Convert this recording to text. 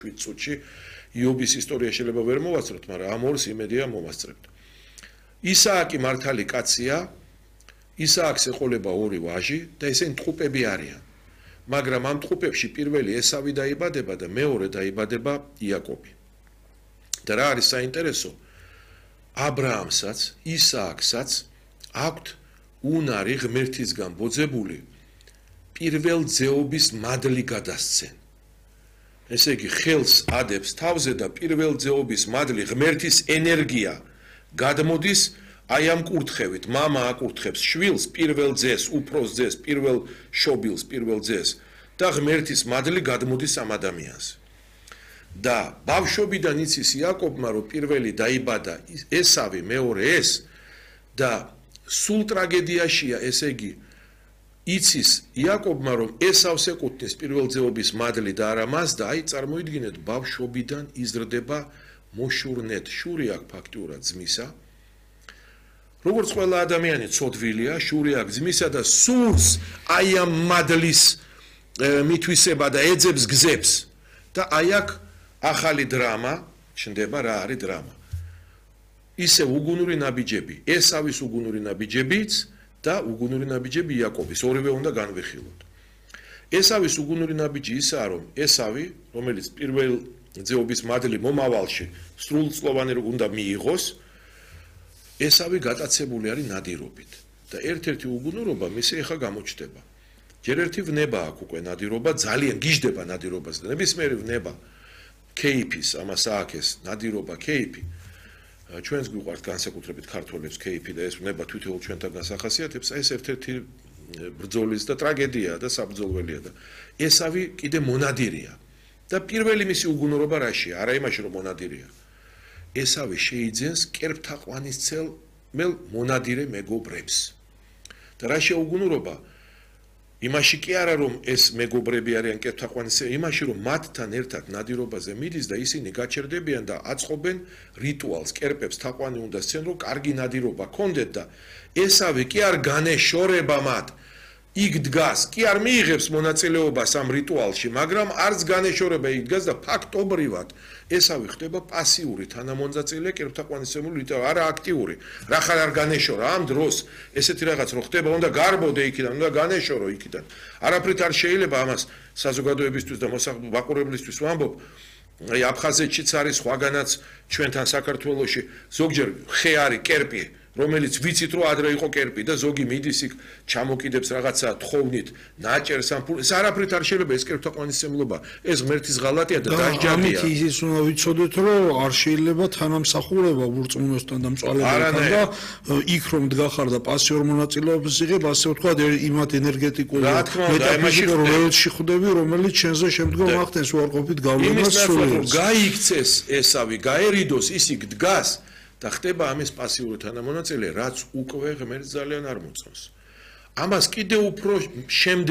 წუთში იობის ისტორია შეიძლება ვერ მოვაცროთ, მაგრამ ამ ორს იმედია მომასწრებთ. ისააკი მართალი კაცია, ისააკს ეყოლება ორი ვაჟი და ესენი ტყუპები არიან. მაგრამ ამ ტყუპებში პირველი ესავი დაიბადება და მეორე დაიბადება იაკობი. და რა არის საინტერესო? აბრაამსაც, ისააკსაც აქვთ უნარი ღმერთისგან ბოძებული პირველ ძეობის მადლი გადასცენ. ესე იგი, ხელს ადებს თავზე და პირველ ძეობის მადლი ღმერთის ენერგია გადმოდის აი ამ კურთხევით. მამა აკურთხებს შვილს, პირველ ძეს, უფროს ძეს, პირველ შობილს, პირველ ძეს და ღმერთის მადლი გადმოდის ამ ადამიანზე. და ბავშვობიდან იცის იაკობმა, რომ პირველი დაიბადა ესავი, მეორე ეს და სულ ტრაგედიაშია, ესე იგი, იცის იაკობმა, რომ ესავს ეკუთვნის პირველ ძეობის მადლი და არა მას და აი წარმოიდგინეთ, ბავშვობიდან იზრდება მოშურნეთ. შური აქვს ფაქტიურად ძმისა. როგორც ყველა ადამიანი ცოდვილია, შური აქვს ძმისა და სურს აი ამ მადლის მითვისება და ეძებს გზებს. და აი აქ ახალი დრამა ჩნდება, რა არის დრამა. ისე უგუნური ნაბიჯები, ესავის უგუნური ნაბიჯებიც და უგუნური ნაბიჯები იაკობის, ორივე უნდა განვიხილოთ. ესავის უგუნური ნაბიჯი ისაა, რომ ესავი, რომელიც პირველ ძეობის მადლი მომავალში სრულწლოვანი უნდა მიიღოს, ესავი გატაცებული არის ნადირობით. და ერთ-ერთი უგუნურობა მისი ახლა გამოჩნდება. ჯერ ერთი ვნება აქვს უკვე ნადირობა, ძალიან გიждდება ნადირობას და ნებისმიერი ვნება კეიფის, ამას ააქეს ნადირობა, კეიფი. ჩვენს გვიყვართ განსაკუთრებით ქართველებს კეიფი და ეს ვნება თვითონ ჩვენთან განსახასიათებს, ეს ერთ-ერთი ბრძოლის და ტრაგედიაა და საბრძოლველია და ესავი კიდე მონადირია. და პირველი მისი უგუნურობა რაშია? არა იმაში, რომ მონადირია. ესავი შეიძენს კერპთაყვანისცელ მონადირე მეგობრებს. და რა შეუგუნურობა? იმაში კი არა, რომ ეს მეგობრები არიან კერპთაყვანისცელი, იმაში, რომ მათთან ერთად ნადირობაზე მიდის და ისინი გაჩერდებიან და აწყობენ რიტუალს, კერპებს თაყვანი უნდა სცენ, რომ კარგი ნადირობა კონდეთ და ესავი კი არ განეშორება მათ. იქ დგას, კი არ მიიღებს მონაწილეობას ამ რიტუალში, მაგრამ არც განეშორება იქ დგას და ფაქტობრივად ესავი ხდება პასიური თანამონაწილე კერპთაყვანისმცემული რიტუალში, არა აქტიური. რახან არ განეშორა ამ დროს ესეთი რაღაც რო ხდება, უნდა გარბოდე იქიდან, უნდა განეშორო იქიდან. არაფრით არ შეიძლება ამას საზოგადოებისთვის და მაყურებლისთვის ვამბობ. აი აფხაზეთშიც არის სხვაგანაც ჩვენთან საქართველოში ზოგჯერ ხე არის კერპი, რომელიც ვიცით რომ ადრე იყო კერპი და ზოგი მიდის იქ ჩამოკიდებს რაღაცა თხოვნით ნაჭერს ამ ფულს. ეს არაფრით არ შეიძლება ეს კერპთაყვანისმცემლობა, ეს ღმერთის ღალატია და დასჯადია. ამით ის უნდა ვიცოდეთ, რომ არ შეიძლება თანამსახურება ვურწმუნოსთან და მწვალებელთან და იქ რომ დგახარ და პასიურ მონაწილეობას იღებ, ასე ვთქვათ, იმათ ენერგეტიკული მეტაფიზიკა რომელში ხვდები, რომელიც შენზე შემდგომ ახდენს უარყოფით გავლენას სულიერს. გაიქცეს ესავი, გაერიდოს ის იქ დგას და ხდება ამის პასიური თანამონაწილე, რაც უკვე ღმერთს ძალიან არ მოწონს. ამას კიდე უფრო შემდეგ